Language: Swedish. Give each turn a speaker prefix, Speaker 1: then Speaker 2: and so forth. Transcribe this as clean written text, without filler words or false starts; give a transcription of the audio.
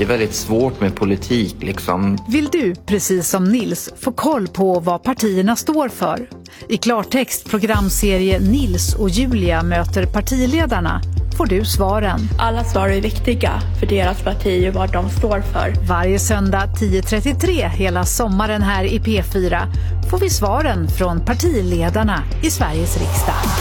Speaker 1: Det är väldigt svårt med politik liksom.
Speaker 2: Vill du, precis som Nils, få koll på vad partierna står för? I klartext programserie Nils och Julia möter partiledarna får du svaren.
Speaker 3: Alla svar är viktiga för deras parti och vad de står för.
Speaker 2: Varje söndag 10.33 hela sommaren här i P4 får vi svaren från partiledarna i Sveriges riksdag.